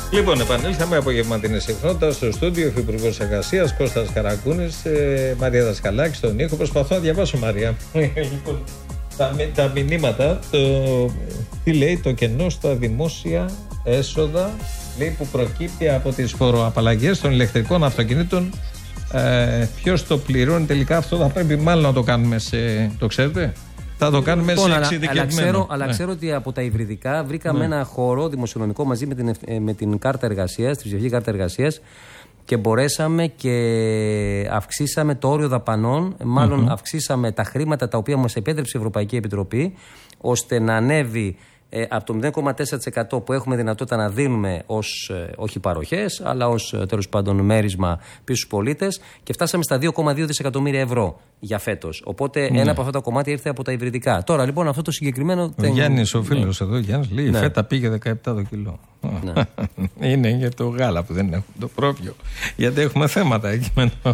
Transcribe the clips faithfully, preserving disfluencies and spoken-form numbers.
Λοιπόν, επανήλθαμε απογευματινή συχνότητα στο στούντιο, Υφυπουργός Εργασίας Κώστας Καρακούνης, ε, Μαρία Δασκαλάκη, στον ήχο. Προσπαθώ να διαβάσω, Μαρία. Λοιπόν, τα, τα μηνύματα, το, τι λέει το κενό στα δημόσια έσοδα, λέει, που προκύπτει από τις φοροαπαλλαγές των ηλεκτρικών αυτοκινήτων. Ε, ποιος το πληρώνει τελικά αυτό? Θα πρέπει μάλλον να το κάνουμε σε, το ξέρετε, θα το κάνουμε λοιπόν, σε εξειδικευμένο. Αλλά, ξέρω, αλλά ναι. ξέρω ότι από τα υβριδικά βρήκαμε ναι. ένα χώρο δημοσιονομικό μαζί με την, με την κάρτα εργασίας, τη ψηφιακή κάρτα εργασίας, και μπορέσαμε και αυξήσαμε το όριο δαπανών, μάλλον mm-hmm. αυξήσαμε τα χρήματα τα οποία μας επέτρεψε η Ευρωπαϊκή Επιτροπή, ώστε να ανέβει Ε, από το μηδέν κόμμα τέσσερα τοις εκατό που έχουμε δυνατότητα να δίνουμε ως, ε, όχι παροχές, αλλά ως ε, τέλος πάντων μέρισμα πίσω στους πολίτες, και φτάσαμε στα δύο κόμμα δύο δισεκατομμύρια ευρώ για φέτος. Οπότε ναι. ένα από αυτά τα κομμάτια ήρθε από τα υβριδικά. Τώρα λοιπόν αυτό το συγκεκριμένο. Ο δεν... Γιάννης, ο φίλος ναι. εδώ, Γιάννης, λέει: η ναι. φέτα πήγε δεκαεπτά το κιλό. Ναι. Είναι για το γάλα που δεν έχουμε το πρόβιο. Γιατί έχουμε θέματα εκεί.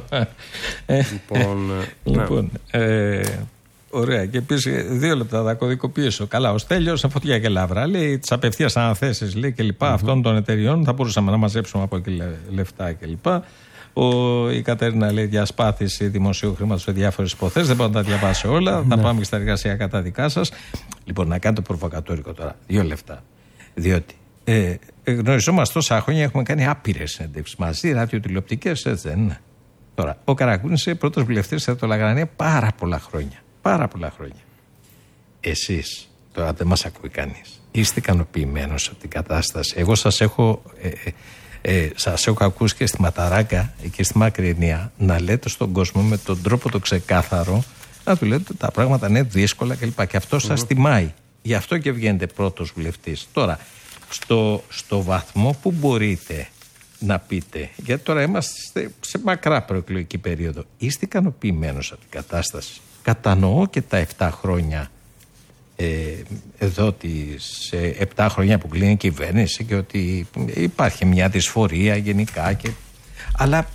Λοιπόν. λοιπόν ε, Ωραία. Και επίσης δύο λεπτά θα κωδικοποιήσω. Καλά, ο Στέλιος σε φωτιά και λαύρα. Λέει τις απευθείας αναθέσεις, λέει, και λοιπά, mm-hmm. αυτών των εταιριών. Θα μπορούσαμε να μαζέψουμε από εκεί λεφτά και λοιπά. Ο, η Κατέρινα λέει: διασπάθηση δημοσίου χρήματος σε διάφορες υποθέσεις. Δεν μπορώ να τα διαβάσω όλα. Mm-hmm. Θα πάμε και στα εργασιακά τα δικά σας. Λοιπόν, να κάνετε προβοκατόρικο τώρα. Δύο λεφτά. Διότι ε, γνωριζόμαστε τόσα χρόνια, έχουμε κάνει άπειρες συνέντευξεις μαζί, ραδιοτηλεοπτικές, έτσι δεν είναι? Τώρα, ο Καρακούνης είναι πρώτος βουλευτής σε το Λαγρανία πάρα πολλά χρόνια. Πάρα πολλά χρόνια. Εσείς, τώρα δεν μας ακούει κανείς, είστε ικανοποιημένος από την κατάσταση? Εγώ σας έχω, ε, ε, ε, σας έχω ακούσει και στη Ματαράκα και στη Μακρινία να λέτε στον κόσμο με τον τρόπο το ξεκάθαρο, να του λέτε τα πράγματα είναι δύσκολα κλπ. Και αυτό σας mm-hmm. τιμάει. Γι' αυτό και βγαίνετε πρώτος βουλευτής. Τώρα, στο, στο βαθμό που μπορείτε να πείτε, γιατί τώρα είμαστε σε μακρά προεκλογική περίοδο, είστε ικανοποιημένος από την κατάσταση? Κατανοώ και τα επτά χρόνια ε, εδώ τις ε, επτά χρόνια που κλείνει η κυβέρνηση και ότι υπάρχει μια δυσφορία γενικά και... αλλά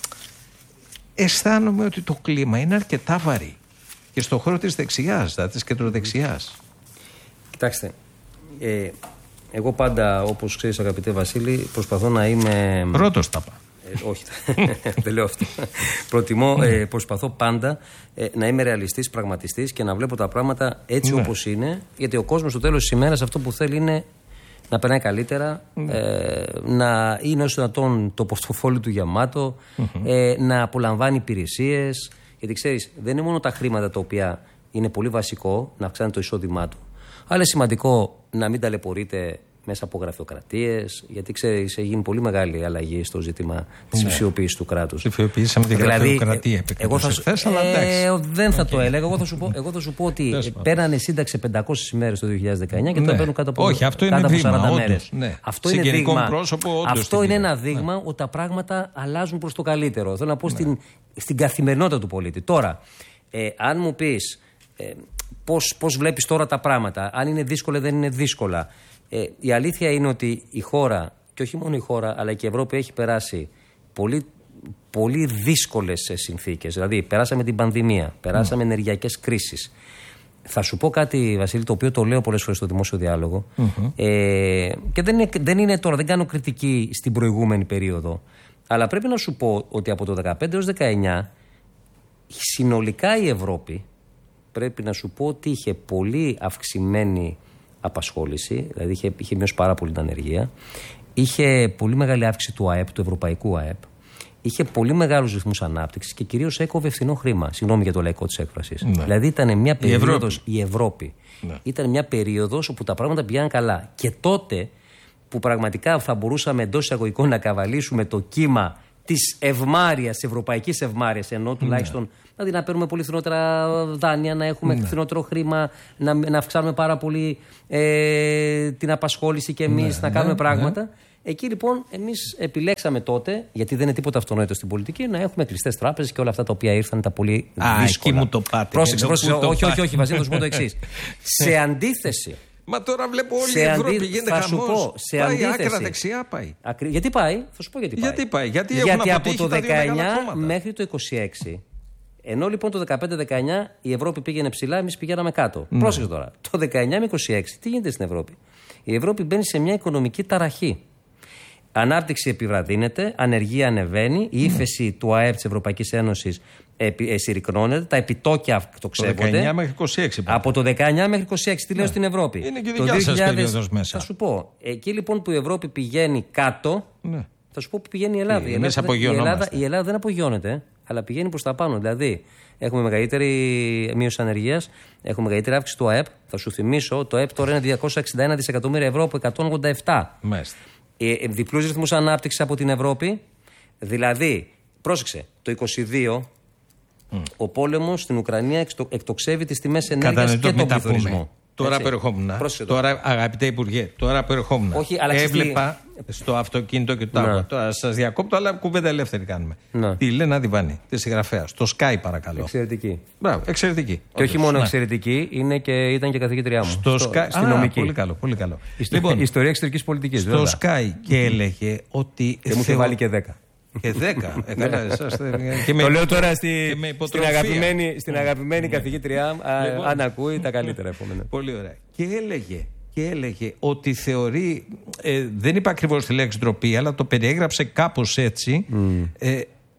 αισθάνομαι ότι το κλίμα είναι αρκετά βαρύ και στον χώρο της δεξιάς, δηλαδή της κεντροδεξιάς. Κοιτάξτε, ε, εγώ πάντα, όπως ξέρεις αγαπητέ Βασίλη, προσπαθώ να είμαι... Πρώτος τα πάω. Ε, όχι, δεν λέω αυτό. Προτιμώ, ε, προσπαθώ πάντα ε, να είμαι ρεαλιστής, πραγματιστής και να βλέπω τα πράγματα έτσι ναι. όπως είναι, γιατί ο κόσμος στο τέλος της ημέρας αυτό που θέλει είναι να περνάει καλύτερα, ναι. ε, να είναι όσο δυνατόν το πορτοφόλι του γεμάτο, mm-hmm. ε, να απολαμβάνει υπηρεσίες. Γιατί ξέρεις, δεν είναι μόνο τα χρήματα τα οποία είναι πολύ βασικό να αυξάνει το εισόδημά του, αλλά είναι σημαντικό να μην ταλαιπωρείται μέσα από γραφειοκρατίες, γιατί ξέρεις, έχει γίνει πολύ μεγάλη αλλαγή στο ζήτημα της ναι. ψηφιοποίησης του κράτους. Ψηφιοποίησαμε την δηλαδή, γραφειοκρατία. Εγώ θα, θες, αλλά ε, δεν θα okay. το έλεγα. Εγώ θα σου πω, εγώ θα σου πω ότι πέρανε σύνταξη πεντακόσιες ημέρες το δύο χιλιάδες δεκαεννιά και ναι. τώρα παίρνουν κάτω από, Όχι, αυτό κάτω είναι από σαράντα δείγμα, μέρες. Ναι. Αυτό, είναι, δείγμα, πρόσωπο, αυτό είναι ένα δείγμα ναι. ότι τα πράγματα αλλάζουν προς το καλύτερο. Θέλω να πω ναι. στην, στην καθημερινότητα του πολίτη. Τώρα, ε, αν μου πεις ε, πώς, πώς βλέπεις τώρα τα πράγματα, αν είναι δύσκολα δεν είναι δύσκολα. Ε, η αλήθεια είναι ότι η χώρα, και όχι μόνο η χώρα, αλλά και η Ευρώπη έχει περάσει πολύ, πολύ δύσκολες συνθήκες. Δηλαδή, περάσαμε την πανδημία, περάσαμε mm. ενεργειακές κρίσεις. Θα σου πω κάτι, Βασίλη, το οποίο το λέω πολλές φορές στο δημόσιο διάλογο. Mm-hmm. Ε, και δεν είναι, δεν είναι τώρα, δεν κάνω κριτική στην προηγούμενη περίοδο. Αλλά πρέπει να σου πω ότι από το δεκαπέντε έως δεκαεννιά, συνολικά η Ευρώπη, πρέπει να σου πω ότι είχε πολύ αυξημένη απασχόληση, δηλαδή είχε, είχε μειώσει πάρα πολύ την ανεργία, είχε πολύ μεγάλη αύξηση του ΑΕΠ, του ευρωπαϊκού ΑΕΠ, είχε πολύ μεγάλους ρυθμούς ανάπτυξης και κυρίως έκοβε φθηνό χρήμα. Συγγνώμη για το λαϊκό της έκφρασης. Ναι. Δηλαδή ήταν μια περίοδος, η Ευρώπη, η Ευρώπη ναι. ήταν μια περίοδος όπου τα πράγματα πηγαίναν καλά. Και τότε που πραγματικά θα μπορούσαμε εντός εισαγωγικών να καβαλήσουμε το κύμα της ευμάρειας, της ευρωπαϊκής ευμάρειας, ενώ τουλάχιστον. Ναι. Δηλαδή να παίρνουμε πολύ φθηνότερα δάνεια, να έχουμε ναι. φθηνότερο χρήμα, να, να αυξάνουμε πάρα πολύ ε, την απασχόληση και εμείς, ναι, να κάνουμε ναι, πράγματα. Ναι. Εκεί λοιπόν εμείς επιλέξαμε τότε, γιατί δεν είναι τίποτα αυτονόητο στην πολιτική, να έχουμε κλειστές τράπεζες και όλα αυτά τα οποία ήρθαν τα πολύ Α, δύσκολα. Εκεί μου το πάτε. Πρόσεξε, πρόσεξε. Όχι, όχι, όχι, Βασίλη, θα σου πω το εξής. Σε αντίθεση. Μα τώρα βλέπω όλη η Ευρώπη αντί... γίνεται χαμός. Σε πάει αντίθεση. Άκρα δεξιά πάει. Ακρι... Γιατί πάει, θα σου πω γιατί πάει. Γιατί πάει, γιατί, γιατί από το δεκαεννιά μέχρι το είκοσι έξι. Ενώ λοιπόν το δεκαπέντε δεκαεννιά η Ευρώπη πήγαινε ψηλά, εμείς πηγαίναμε κάτω. Mm. Πρόσεξε τώρα. Το δεκαεννιά με είκοσι έξι τι γίνεται στην Ευρώπη? Η Ευρώπη μπαίνει σε μια οικονομική ταραχή. Ανάπτυξη επιβραδύνεται, ανεργία ανεβαίνει, η ύφεση mm. του ΑΕΠ της Ευρωπαϊκής Ένωσης συρρυκνώνεται, τα επιτόκια εκτοξεύονται. Από το δεκαεννιά μέχρι είκοσι έξι. Από το δεκαεννιά μέχρι είκοσι έξι, τι λέω ναι. στην Ευρώπη. Είναι και η δικιά σας περίοδος μέσα. Θα σου πω, εκεί λοιπόν που η Ευρώπη πηγαίνει κάτω, ναι. θα σου πω που πηγαίνει η Ελλάδα. Η Ελλάδα, η Ελλάδα, η Ελλάδα δεν απογειώνεται, αλλά πηγαίνει προς τα πάνω. Δηλαδή, έχουμε μεγαλύτερη μείωση ανεργίας, έχουμε μεγαλύτερη αύξηση του ΑΕΠ. Θα σου θυμίσω, το ΑΕΠ τώρα είναι διακόσια εξήντα ένα δισεκατομμύρια ευρώ από εκατόν ογδόντα επτά. Μάλιστα. Ε, διπλούς ρυθμούς ανάπτυξης από την Ευρώπη. Δηλαδή, πρόσεξε, το είκοσι δύο mm. ο πόλεμος στην Ουκρανία εκτο, εκτοξεύει τις τιμές ενέργειας και τον πληθωρισμό. Τώρα προερχόμουν. Τώρα, αγαπητέ Υπουργέ, τώρα προερχόμουν. Όχι, αλλά έβλεπα στο αυτοκίνητο και το άκουγα. Τώρα σας διακόπτω, αλλά κουβέντα ελεύθερη κάνουμε. Να. Τη Λένα Διβάνη, τη συγγραφέα. Στο Sky, παρακαλώ. Εξαιρετική. Μπράβο, εξαιρετική. Και όχι μόνο να. εξαιρετική, είναι και, ήταν και καθηγήτριά μου. Στο, στο Sky. Στην νομική. Πολύ καλό, πολύ καλό. Ιστο... Λοιπόν, ιστορία εξωτερικής πολιτικής. Στο βέβαια. Sky και έλεγε ότι. Και μου είχε βάλει και δέκα. Και δέκα. Ε, καλά, εσάς, και το λέω τώρα στη, στην αγαπημένη, στην αγαπημένη καθηγήτριά, λοιπόν, αν ακούει τα καλύτερα επόμενα. Πολύ ωραία. Και έλεγε, και έλεγε ότι θεωρεί, ε, δεν είπα ακριβώς τη λέξη ντροπή, αλλά το περιέγραψε κάπως έτσι, mm. ε,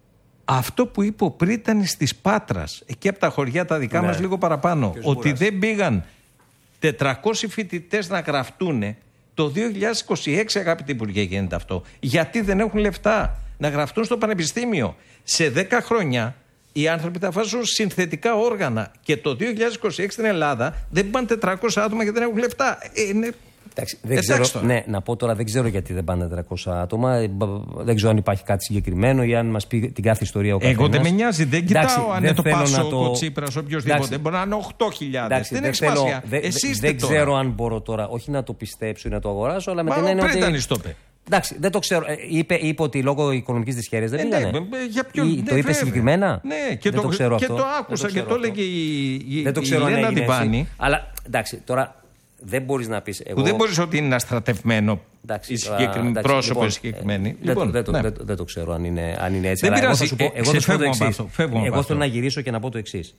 αυτό που είπε ο Πρίτανης της Πάτρας, εκεί από τα χωριά τα δικά ναι. μας λίγο παραπάνω, ότι μποράς. Δεν πήγαν τετρακόσιοι φοιτητές να γραφτούν το δύο χιλιάδες είκοσι έξι, αγαπητοί Υπουργέ, γίνεται αυτό. Γιατί δεν έχουν λεφτά να γραφτούν στο πανεπιστήμιο. Σε δέκα χρόνια οι άνθρωποι θα βάζουν συνθετικά όργανα. Και το δύο χιλιάδες είκοσι έξι στην Ελλάδα δεν πάνε τετρακόσια άτομα γιατί δεν έχουν λεφτά. Ε, είναι... Εντάξει, δεν ξέρω, ναι, να πω τώρα, δεν ξέρω γιατί δεν πάνε τετρακόσια άτομα. Δεν ξέρω αν υπάρχει κάτι συγκεκριμένο ή αν μας πει την κάθε ιστορία ο καθένας. Εγώ δεν με νοιάζει, δεν κοιτάω αν είναι το Πάσο, το... ο Τσίπρας, οποιοδήποτε. Μπορεί να είναι οκτώ χιλιάδες. Δεν έχει σημασία. Εσείς δεν ξέρω αν μπορώ τώρα, όχι να το πιστέψω ή να το αγοράσω, αλλά με την έννοια ότι. Εντάξει, δεν το ξέρω. Είπε, είπε ότι λόγω οικονομικής δυσχέρειας δεν πήγανε. Ναι, για ποιο, ή, ναι, το είπε βέβαια. Συγκεκριμένα. Ναι, και, δεν το, το ξέρω και αυτό. το άκουσα και το έλεγε η Λένα Διβάνη. Αλλά εντάξει, τώρα δεν μπορείς να πεις. Εγώ... Που δεν μπορείς ότι είναι ένα στρατευμένο η συγκεκριμένη πρόσωπο λοιπόν, συγκεκριμένη. Ε, λοιπόν, δεν, δεν, ναι. δεν, δεν το ξέρω αν είναι, αν είναι έτσι. Δεν αλλά πειράζει. Εγώ θα σου πω το εξής. Εγώ θέλω να γυρίσω και να πω το εξής.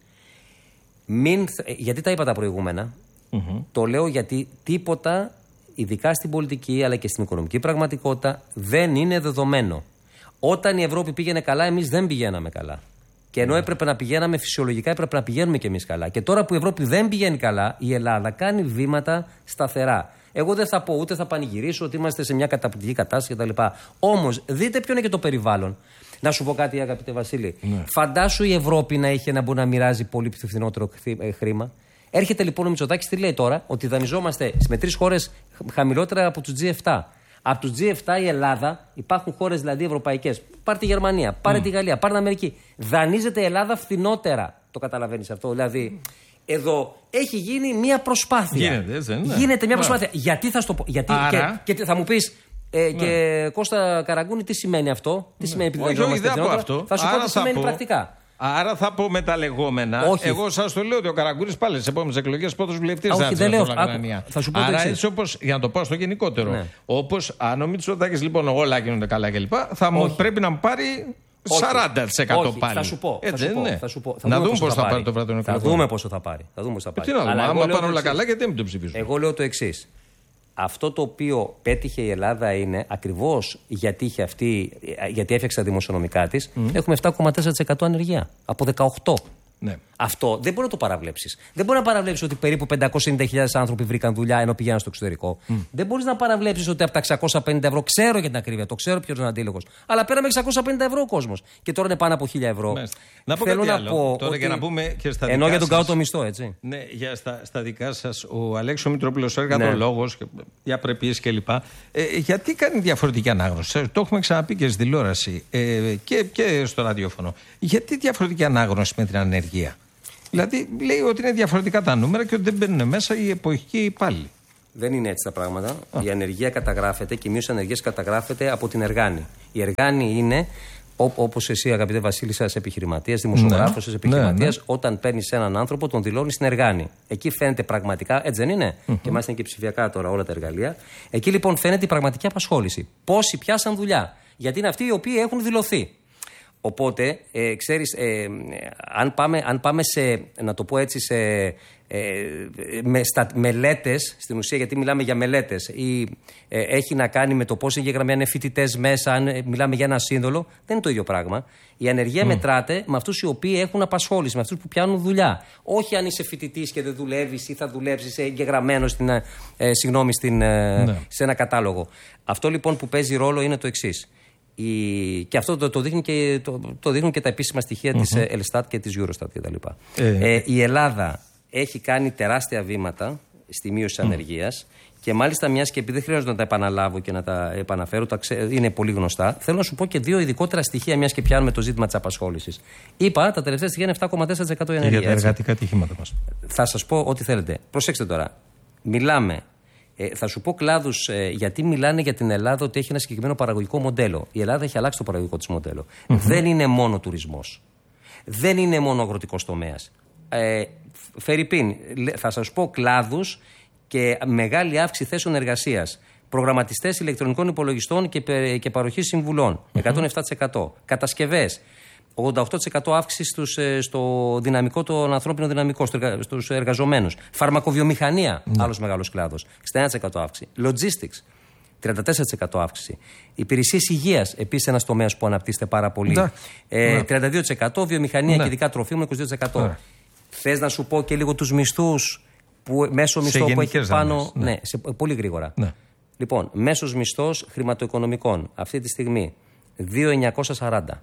Γιατί τα είπα τα προηγούμενα. Το λέω γιατί τίποτα. Ειδικά στην πολιτική αλλά και στην οικονομική πραγματικότητα δεν είναι δεδομένο. Όταν η Ευρώπη πήγαινε καλά, εμείς δεν πηγαίναμε καλά. Και ενώ έπρεπε να πηγαίναμε φυσιολογικά, έπρεπε να πηγαίνουμε κι εμείς καλά. Και τώρα που η Ευρώπη δεν πηγαίνει καλά, η Ελλάδα κάνει βήματα σταθερά. Εγώ δεν θα πω ούτε θα πανηγυρίσω ότι είμαστε σε μια καταπληκτική κατάσταση κτλ. Όμως δείτε ποιο είναι και το περιβάλλον. Να σου πω κάτι, αγαπητέ Βασίλη. Ναι. Φαντάσου η Ευρώπη να είχε να μπορεί να μοιράζει πολύ πιο φθηνότερο χρήμα. Έρχεται λοιπόν ο Μητσοτάκης, τι λέει τώρα, ότι δανειζόμαστε με τρεις χώρες χαμηλότερα από τους τζι επτά. Από τους τζι επτά η Ελλάδα, υπάρχουν χώρες δηλαδή ευρωπαϊκές. Πάρε τη Γερμανία, πάρε mm. τη Γαλλία, πάρε την Αμερική. Δανείζεται η Ελλάδα φθηνότερα. Το καταλαβαίνεις αυτό. Δηλαδή, εδώ έχει γίνει μια προσπάθεια. Γίνεται, έτσι, ναι. Γίνεται μια προσπάθεια. Yeah. Γιατί θα στο πω. Γιατί, Άρα... και, και θα μου πεις. Ε, ναι. Και Κώστα Καραγκούνη, τι σημαίνει αυτό, τι σημαίνει επειδή δανειζόμαστε φθηνότερα. Θα σου πω τι σημαίνει πρακτικά. Άρα θα πω με τα λεγόμενα. Όχι. Εγώ σας το λέω ότι ο Καραγκούνης πάλι στις επόμενες εκλογές πρώτος βουλευτής θα είναι λέω. Θα σου πω άρα έτσι όπως, για να το πω στο γενικότερο, ναι. όπως αν ο Μητσοτάκης λοιπόν όλα γίνονται καλά κλπ. Θα μου πρέπει να μου πάρει σαράντα τοις εκατό Όχι. πάλι. Θα σου πω. Έτσι, θα σου πω, ναι. θα σου πω. Να δούμε πώς θα πάρει το βράδυ. Θα δούμε πόσο θα πάρει. Θα δούμε πώς θα πάρει. Τι να δούμε, άμα πάνε όλα καλά γιατί δεν το ψηφίζουν. Εγώ λέω το εξής. Αυτό το οποίο πέτυχε η Ελλάδα είναι ακριβώς γιατί, είχε αυτή, γιατί έφτιαξε τα δημοσιονομικά της, mm. έχουμε επτά κόμμα τέσσερα τοις εκατό ανεργία από δεκαοκτώ. Ναι. Αυτό δεν μπορεί να το παραβλέψεις. Δεν μπορεί να παραβλέψεις ότι περίπου πεντακόσιες ενενήντα χιλιάδες άνθρωποι βρήκαν δουλειά ενώ πηγαίναν στο εξωτερικό. Mm. Δεν μπορείς να παραβλέψεις ότι από τα εξακόσια πενήντα ευρώ, ξέρω για την ακρίβεια, το ξέρω ποιος είναι αντίλογος, αλλά πέραμε εξακόσια πενήντα ευρώ ο κόσμος. Και τώρα είναι πάνω από χίλια ευρώ. Μάλιστα. Να πω Θέλω κάτι να άλλο. πω. Τώρα ότι... για να πούμε και στα ενώ δικά για τον σας... κάτω μισθό, έτσι. Ναι, για στα, στα δικά σας, ο Αλέξης Μητρόπουλος, ο εργατολόγος, ναι. για πρεπίες κλπ. Ε, γιατί κάνει διαφορετική ανάγνωση. Το έχουμε ξαναπεί και στη τηλεόραση ε, και, και στο ραδιόφωνο. Γιατί διαφορετική ανάγνωση με την ανεργία. Δηλαδή λέει ότι είναι διαφορετικά τα νούμερα και ότι δεν μπαίνουν μέσα οι εποχικοί υπάλληλοι. Δεν είναι έτσι τα πράγματα. Α. Η ανεργία καταγράφεται και η μείωση ανεργίας καταγράφεται από την Εργάνη. Η Εργάνη είναι, όπως εσύ αγαπητέ Βασίλη, σας επιχειρηματίας, δημοσιογράφος, σας επιχειρηματίας, ναι, ναι. όταν παίρνεις έναν άνθρωπο, τον δηλώνεις στην Εργάνη. Εκεί φαίνεται πραγματικά, έτσι δεν είναι. Mm-hmm. Και μάλιστα είναι και ψηφιακά τώρα όλα τα εργαλεία. Εκεί λοιπόν φαίνεται η πραγματική απασχόληση. Πόσοι πιάσαν δουλειά. Γιατί είναι αυτοί οι οποίοι έχουν δηλωθεί. Οπότε, ε, ξέρεις, ε, αν, πάμε, αν πάμε σε, να το πω έτσι, σε ε, με, στα μελέτες, στην ουσία, γιατί μιλάμε για μελέτες, ή ε, έχει να κάνει με το πώς εγγεγραμμένοι είναι φοιτητές μέσα, αν ε, μιλάμε για ένα σύνολο, δεν είναι το ίδιο πράγμα. Η ανεργία mm. μετράται με αυτούς οι οποίοι έχουν απασχόληση, με αυτούς που πιάνουν δουλειά. Όχι αν είσαι φοιτητής και δεν δουλεύεις ή θα δουλέψεις εγγεγραμμένος στην, ε, συγγνώμη, στην, ε, ναι. σε ένα κατάλογο. Αυτό λοιπόν που παίζει ρόλο είναι το εξής. Η... Και αυτό το, το, δείχνουν και, το, το δείχνουν και τα επίσημα στοιχεία mm-hmm. της Ελστάτ και της Eurostat κτλ. Ε. Ε, η Ελλάδα έχει κάνει τεράστια βήματα στη μείωση της mm. ανεργίας και μάλιστα, μιας και επειδή δεν χρειάζεται να τα επαναλάβω και να τα επαναφέρω, τα ξέ... είναι πολύ γνωστά, θέλω να σου πω και δύο ειδικότερα στοιχεία, μιας και πιάνουμε το ζήτημα της απασχόλησης. Είπα, τα τελευταία στοιχεία είναι επτά κόμμα τέσσερα τοις εκατό η ανεργία. Για τα εργατικά ατυχήματα μας. Θα σας πω ό,τι θέλετε. Προσέξτε τώρα. Μιλάμε. Ε, θα σου πω κλάδους, ε, γιατί μιλάνε για την Ελλάδα ότι έχει ένα συγκεκριμένο παραγωγικό μοντέλο. Η Ελλάδα έχει αλλάξει το παραγωγικό της μοντέλο. Mm-hmm. Δεν είναι μόνο τουρισμός. Δεν είναι μόνο αγροτικός τομέας. Ε, Φερρυπίν, θα σας πω κλάδους και μεγάλη αύξηση θέσεων εργασίας. Προγραμματιστές ηλεκτρονικών υπολογιστών και, και παροχή συμβουλών. Mm-hmm. εκατόν επτά τοις εκατό. Κατασκευές. ογδόντα οκτώ τοις εκατό αύξηση στους, στο δυναμικό, τον ανθρώπινο δυναμικό, στους εργαζομένους. Φαρμακοβιομηχανία, mm. άλλος μεγάλος κλάδος, εξήντα ένα τοις εκατό αύξηση. Logistics, τριάντα τέσσερα τοις εκατό αύξηση. Υπηρεσίες υγείας, επίσης ένας τομέας που αναπτύσσεται πάρα πολύ. Mm. Ε, τριάντα δύο τοις εκατό, βιομηχανία mm. και ειδικά τροφίμων, είκοσι δύο τοις εκατό. Mm. Θες να σου πω και λίγο τους μισθούς, που, μέσο μισθό που έχει πάνω. Ναι, ναι σε, πολύ γρήγορα. Ναι. Λοιπόν, μέσος μισθός χρηματοοικονομικών αυτή τη στιγμή δύο χιλιάδες εννιακόσια σαράντα.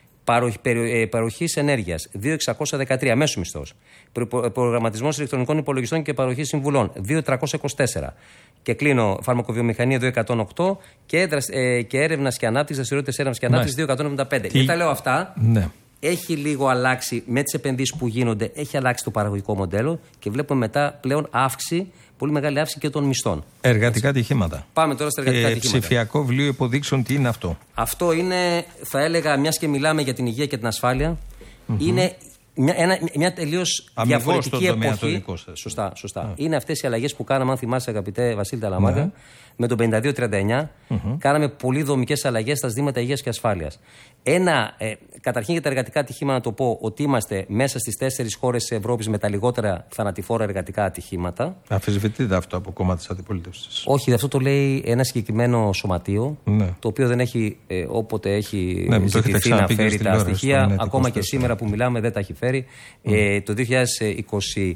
Παροχής ενέργειας δύο χιλιάδες εξακόσια δεκατρία, μέσο μισθός. Προγραμματισμός ηλεκτρονικών υπολογιστών και παροχή συμβουλών δύο χιλιάδες τριακόσια είκοσι τέσσερα. Και κλείνω, φαρμακοβιομηχανία δύο χιλιάδες εκατόν οκτώ και, ε, και έρευνας και ανάπτυξης, δραστηριότητες έρευνας και ανάπτυξης δύο χιλιάδες εκατόν εβδομήντα πέντε. Τι... Και τα λέω αυτά. Ναι. Έχει λίγο αλλάξει με τις επενδύσεις που γίνονται, έχει αλλάξει το παραγωγικό μοντέλο και βλέπουμε μετά πλέον αύξηση, πολύ μεγάλη αύξηση και των μισθών. Εργατικά ατυχήματα. Πάμε τώρα στα εργατικά ε, ατυχήματα. Ψηφιακό βιβλίο υποδείξεων, τι είναι αυτό? Αυτό είναι, θα έλεγα, μιας και μιλάμε για την υγεία και την ασφάλεια, mm-hmm. είναι μια, ένα, μια τελείως διαφορετική εποχή. Σωστά, σωστά. Yeah. Είναι αυτές οι αλλαγές που κάναμε, αν θυμάσαι, αγαπητέ Βασίλη Ταλαμάγκα, yeah. με το πενήντα δύο τριάντα εννιά. Mm-hmm. Κάναμε πολύ δομικές αλλαγές στα ζητήματα υγείας και ασφάλειας. Ένα, ε, καταρχήν για τα εργατικά ατυχήματα, να το πω ότι είμαστε μέσα στις τέσσερις χώρες της Ευρώπης με τα λιγότερα θανατηφόρα εργατικά ατυχήματα. Αφισβητείται αυτό από κόμμα της αντιπολίτευσης? Όχι, αυτό το λέει ένα συγκεκριμένο σωματείο, ναι. το οποίο δεν έχει, ε, όποτε έχει ναι, ζητηθεί να φέρει τα στοιχεία, ναι, ακόμα και σήμερα που μιλάμε δεν τα έχει φέρει. Mm. Ε, το δύο χιλιάδες είκοσι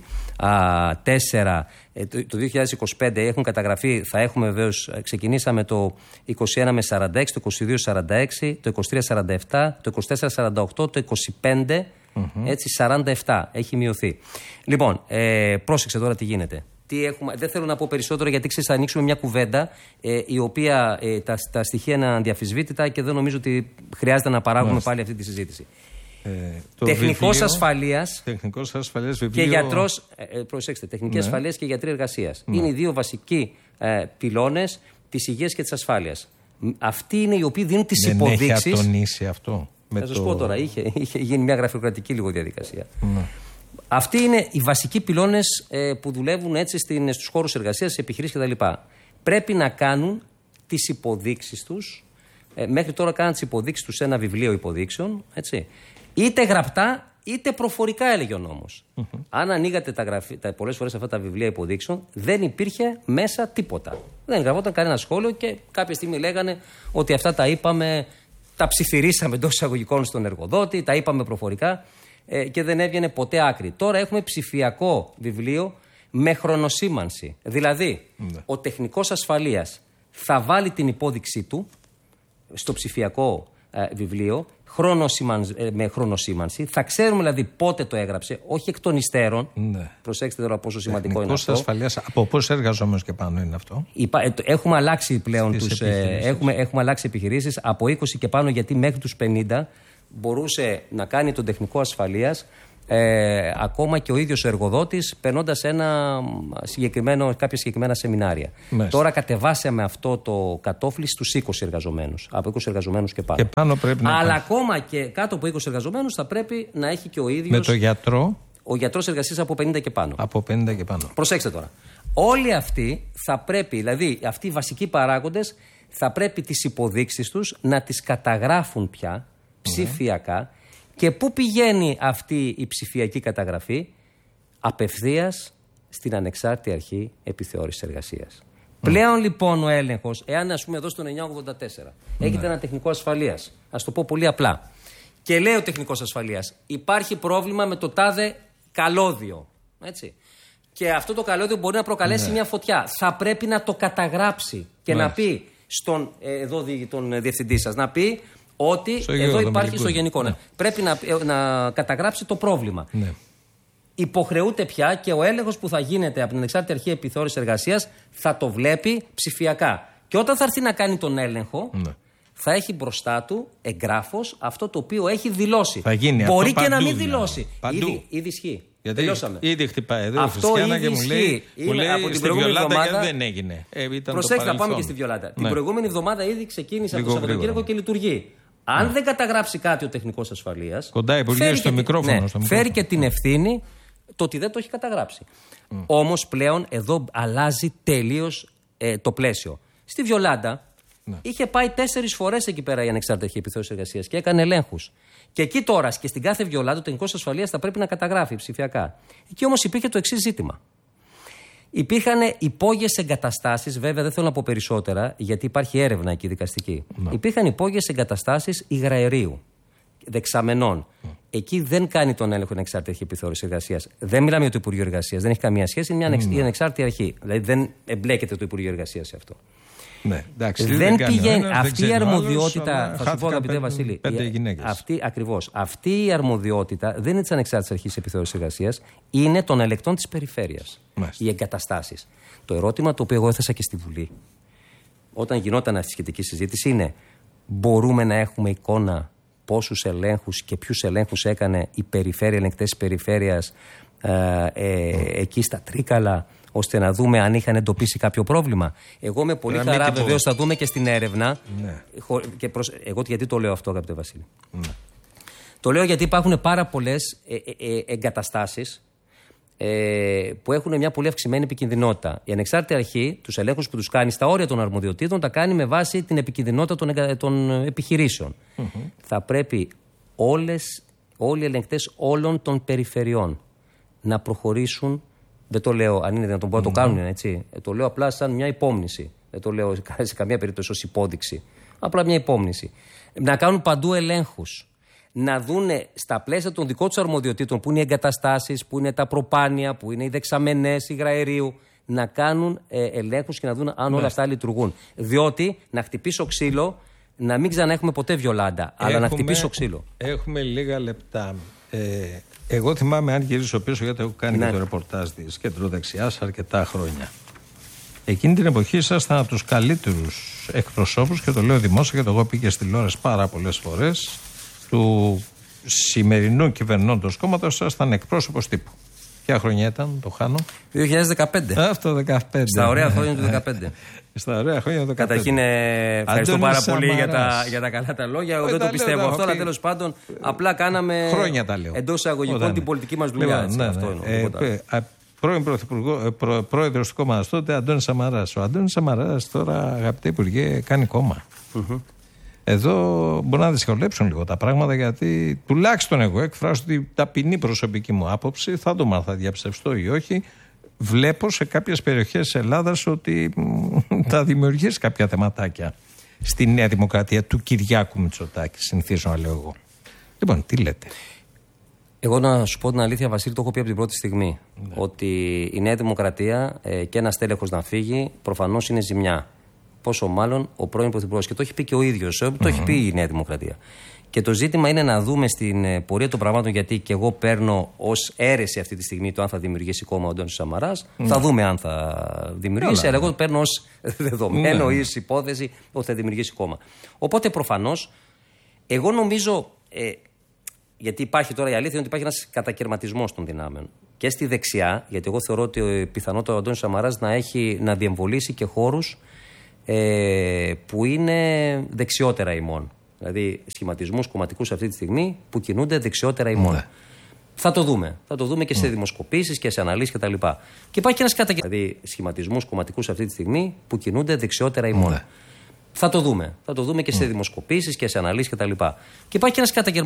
τέσσερα, ε, το, το δύο χιλιάδες είκοσι πέντε έχουν καταγραφεί, θα έχουμε βεβαίως, ξεκινήσαμε το είκοσι ένα με σαράντα έξι, το είκοσι δύο σαράντα έξι, το είκοσι τρία σαράντα επτά, το είκοσι τέσσερα σαράντα οκτώ, το είκοσι πέντε, mm-hmm. έτσι σαράντα επτά έχει μειωθεί. Λοιπόν, ε, πρόσεξε τώρα τι γίνεται. Τι έχουμε, δεν θέλω να πω περισσότερο γιατί ξέρεις, θα ανοίξουμε μια κουβέντα ε, η οποία ε, τα, τα στοιχεία είναι αδιαφυσβήτητα και δεν νομίζω ότι χρειάζεται να παράγουμε Μάλιστα. πάλι αυτή τη συζήτηση. Ε, τεχνικός ασφαλείας, τεχνικός ασφαλείας βιβλίο... και γιατρός, ε, προσέξτε, τεχνική ναι. ασφαλείας και γιατροί εργασίας. Ναι. Είναι οι δύο βασικοί ε, πυλώνες της υγείας και της ασφάλειας. Αυτοί είναι οι οποίοι δίνουν τις Δεν υποδείξεις. Δεν έχει ατονίσει αυτό. Θα σας το... πω τώρα, είχε, είχε γίνει μια γραφειοκρατική λίγο διαδικασία. Ναι. Αυτοί είναι οι βασικοί πυλώνες ε, που δουλεύουν έτσι στην, στους χώρους εργασίας, στις επιχειρήσεις κτλ. Πρέπει να κάνουν τις υποδείξεις τους. Ε, μέχρι τώρα κάναν τις υποδείξεις τους σε ένα βιβλίο υποδείξεων. Έτσι. Είτε γραπτά είτε προφορικά, έλεγε ο νόμος. Mm-hmm. Αν ανοίγατε τα γραφή, τα, πολλές φορές αυτά τα βιβλία υποδείξεων, δεν υπήρχε μέσα τίποτα. Δεν γραφόταν κανένα σχόλιο και κάποια στιγμή λέγανε ότι αυτά τα είπαμε, τα ψιθυρίσαμε εντός εισαγωγικών στον εργοδότη, τα είπαμε προφορικά ε, και δεν έβγαινε ποτέ άκρη. Τώρα έχουμε ψηφιακό βιβλίο με χρονοσήμανση. Δηλαδή, mm-hmm. ο τεχνικός ασφαλείας θα βάλει την υπόδειξή του στο ψηφιακό ε, βιβλίο με χρονοσήμανση. Θα ξέρουμε δηλαδή πότε το έγραψε, όχι εκ των υστέρων. Ναι. Προσέξτε τώρα πόσο σημαντικό είναι αυτό. Ασφαλείας, από πόσους εργαζόμενους και πάνω είναι αυτό? Έχουμε αλλάξει πλέον τους, έχουμε, έχουμε αλλάξει επιχειρήσεις από είκοσι και πάνω, γιατί μέχρι τους πενήντα μπορούσε να κάνει τον τεχνικό ασφαλείας ε, ακόμα και ο ίδιος ο εργοδότης, περνώντας ένα συγκεκριμένο, κάποια συγκεκριμένα σεμινάρια. Μες. Τώρα κατεβάσαμε αυτό το κατόφλι στους είκοσι εργαζομένους. Από είκοσι εργαζομένους και πάνω. Και πάνω πρέπει να Αλλά κάνει. Ακόμα και κάτω από είκοσι εργαζομένους θα πρέπει να έχει και ο ίδιος. Με το γιατρό. Ο γιατρός εργασίας από πενήντα και πάνω. Από πενήντα και πάνω. Προσέξτε τώρα. Όλοι αυτοί θα πρέπει, δηλαδή αυτοί οι βασικοί παράγοντες, θα πρέπει τις υποδείξεις τους να τις καταγράφουν πια. ψηφιακά. Και πού πηγαίνει αυτή η ψηφιακή καταγραφή? Απευθείας στην Ανεξάρτητη Αρχή Επιθεώρησης Εργασίας. Mm. Πλέον λοιπόν ο έλεγχος, εάν ας πούμε εδώ στον εννιακόσια ογδόντα τέσσερα mm. έχετε ένα τεχνικό ασφαλείας, ας το πω πολύ απλά, και λέει ο τεχνικός ασφαλείας, υπάρχει πρόβλημα με το τάδε καλώδιο. Έτσι. Και αυτό το καλώδιο μπορεί να προκαλέσει mm. μια φωτιά. Θα πρέπει να το καταγράψει και mm. να πει στον εδώ τον διευθυντή σας, να πει ότι στο εδώ υπάρχει στο γενικό. Ναι. Πρέπει να, να καταγράψει το πρόβλημα. Ναι. Υποχρεούται πια και ο έλεγχος που θα γίνεται από την Ανεξάρτητη Αρχή Επιθεώρησης Εργασίας θα το βλέπει ψηφιακά. Και όταν θα έρθει να κάνει τον έλεγχο, ναι. θα έχει μπροστά του εγγράφος αυτό το οποίο έχει δηλώσει. Θα γίνει μπορεί αυτό και παντού, να μην δηλώσει. Παντού. Ήδη, ήδη ισχύει. Γιατί τελειώσαμε. Ήδη χτυπάει εδώ αυτό η και μου λέει, μου λέει από την στη Βιολάντα εβδομάδα, δεν έγινε. Ε, προσέξτε, θα πάμε και στη Βιολάντα. Ναι. Την προηγούμενη εβδομάδα ήδη ξεκίνησε από το Σαββατοκύριακο και λειτουργεί. Αν ναι. δεν καταγράψει κάτι ο τεχνικός ασφαλείας, κοντά υπουργείο στο, μικρόφωνο, ναι, στο μικρόφωνο. Φέρει και την ευθύνη το ότι δεν το έχει καταγράψει. Mm. Όμως πλέον εδώ αλλάζει τελείως ε, το πλαίσιο. Στη Βιολάντα ναι. είχε πάει τέσσερις φορές εκεί πέρα η Ανεξάρτητη Αρχή Επιθεώρησης Εργασίας και έκανε ελέγχους. Και εκεί τώρα και στην κάθε Βιολάντα ο τεχνικός ασφαλείας θα πρέπει να καταγράφει ψηφιακά. Εκεί όμως υπήρχε το εξής ζήτημα. Υπήρχαν υπόγειες εγκαταστάσεις, βέβαια δεν θέλω να πω περισσότερα, γιατί υπάρχει έρευνα εκεί δικαστική. Ναι. Υπήρχαν υπόγειες εγκαταστάσεις υγραερίου, δεξαμενών. Ναι. Εκεί δεν κάνει τον έλεγχο η Ανεξάρτητη Αρχή Επιθεώρησης Εργασίας. Δεν μιλάμε για το Υπουργείο Εργασίας, δεν έχει καμία σχέση, είναι μια ναι. ανεξάρτητη αρχή. Δηλαδή δεν εμπλέκεται το Υπουργείο Εργασίας σε αυτό. Ναι, εντάξει, δεν, δεν πηγαίνει. Ένας, αυτή δεν η αρμοδιότητα. Άλλος, θα σου πω, αγαπητέ Βασίλη. Αυτή, ακριβώς. Αυτή η αρμοδιότητα δεν είναι της Ανεξάρτητης Αρχής Επιθεώρησης Εργασίας, είναι των ελεκτών της περιφέρειας. Μάλιστα. Οι εγκαταστάσεις. Το ερώτημα το οποίο εγώ έθεσα και στη Βουλή, όταν γινόταν αυτή η σχετική συζήτηση, είναι: μπορούμε να έχουμε εικόνα πόσους ελέγχους και ποιους ελέγχους έκανε η περιφέρεια, ελεγκτές της περιφέρειας ε, ε, mm. εκεί στα Τρίκαλα, ώστε να δούμε αν είχαν εντοπίσει κάποιο πρόβλημα. Εγώ με πολύ χαρά τυπο... βεβαίως θα δούμε και στην έρευνα. Ναι. Και προς... Εγώ γιατί το λέω αυτό, αγαπητέ Βασίλη. Ναι. Το λέω γιατί υπάρχουν πάρα πολλές ε, ε, ε, εγκαταστάσεις ε, που έχουν μια πολύ αυξημένη επικινδυνότητα. Η Ανεξάρτητη Αρχή, τους ελέγχους που τους κάνει στα όρια των αρμοδιοτήτων, τα κάνει με βάση την επικινδυνότητα των, εγκα... των επιχειρήσεων. Mm-hmm. Θα πρέπει όλες, όλοι οι ελεγκτές όλων των περιφερειών να προχωρήσουν. Δεν το λέω αν είναι δυνατόν, μπορεί να το κάνουν, έτσι. Το λέω απλά σαν μια υπόμνηση. Δεν το λέω σε καμία περίπτωση ως υπόδειξη. Απλά μια υπόμνηση. Να κάνουν παντού ελέγχους. Να δούνε στα πλαίσια των δικών τους αρμοδιοτήτων, που είναι οι εγκαταστάσεις, που είναι τα προπάνια, που είναι οι δεξαμενές υγραερίου, να κάνουν ε, ελέγχους και να δουν αν ναι. όλα αυτά λειτουργούν. Διότι να χτυπήσω ξύλο, να μην ξανά έχουμε ποτέ Βιολάντα, αλλά έχουμε, να χτυπήσω ξύλο. Έχουμε λίγα λεπτά. Ε, εγώ θυμάμαι, αν γυρίσω πίσω, γιατί έχω κάνει ναι. και το ρεπορτάζ της κεντροδεξιάς αρκετά χρόνια. Εκείνη την εποχή ήσασταν από τους καλύτερους εκπροσώπους, και το λέω δημόσια, και το εγώ πήγε στη τηλεόραση πάρα πολλές φορές, του σημερινού κυβερνώντος κόμματος. Ήσασταν εκπρόσωπος τύπου. Ποια χρονιά ήταν, το χάνω? δύο χιλιάδες δεκαπέντε. Αυτό δεκαπέντε. Στα ωραία χρόνια του δεκαπέντε. Στα ωραία χρόνια του δεκαπέντε. Καταρχήν, ευχαριστώ πάρα πολύ για τα, για τα καλά τα λόγια. Εγώ δεν το πιστεύω αυτό, αλλά τέλος πάντων απλά κάναμε εντός εισαγωγικών την πολιτική μας δουλειά. Λοιπόν, ναι, αυτό ναι. Ε, ε, πρώην προ, πρόεδρος του κόμματος τότε, Αντώνης Σαμαράς. Ο Αντώνης Σαμαράς τώρα, αγαπητέ Υπουργέ, κάνει κόμμα. Mm-hmm. Εδώ μπορεί να δυσκολέψουν λίγο τα πράγματα, γιατί τουλάχιστον εγώ εκφράζω την ταπεινή προσωπική μου άποψη, θα το μάθω, θα διαψευστώ ή όχι. Βλέπω σε κάποιες περιοχές της Ελλάδας ότι θα δημιουργήσει κάποια θεματάκια στη Νέα Δημοκρατία του Κυριάκου Μητσοτάκη, συνηθίζω να λέω εγώ. Λοιπόν, τι λέτε? Εγώ να σου πω την αλήθεια, Βασίλη, το έχω πει από την πρώτη στιγμή. Ναι. Ότι η Νέα Δημοκρατία ε, και ένας τέλεχος να φύγει προφανώς είναι ζημιά. Πόσο μάλλον ο πρώην Πρωθυπουργός. Και το έχει πει και ο ίδιος, mm-hmm. το έχει πει η Νέα Δημοκρατία. Και το ζήτημα είναι να δούμε στην πορεία των πραγμάτων, γιατί και εγώ παίρνω ως αίρεση αυτή τη στιγμή το αν θα δημιουργήσει κόμμα ο Αντώνης Σαμαράς. Mm. Θα δούμε αν θα δημιουργήσει, αλλά εγώ παίρνω ως δεδομένο ή ως υπόθεση ότι θα δημιουργήσει κόμμα. Οπότε προφανώς, εγώ νομίζω, ε, γιατί υπάρχει τώρα η αλήθεια είναι ότι υπάρχει ένας κατακαιρματισμός των δυνάμεων. Και στη δεξιά, γιατί εγώ θεωρώ ότι πιθανότατα ο Αντώνης Σαμαράς να έχει να διεμβολήσει και χώρους ε, που είναι δεξιότερα ημών. Δηλαδή σχηματισμούς κομματικούς αυτή τη στιγμή που κινούνται δεξιότερα ημών. Ναι. Θα το δούμε. Θα το δούμε και σε δημοσκοπήσεις και σε αναλύσεις κτλ. Και, και υπάρχει και ένας κατακαιρματισμός. Δηλαδή σχηματισμούς κομματικούς αυτή τη στιγμή που κινούνται δεξιότερα ημών. Ναι. Θα το δούμε. Θα το δούμε και σε δημοσκοπήσεις και σε αναλύσεις κτλ. Και, και υπάρχει και ένας καταγερματισμός.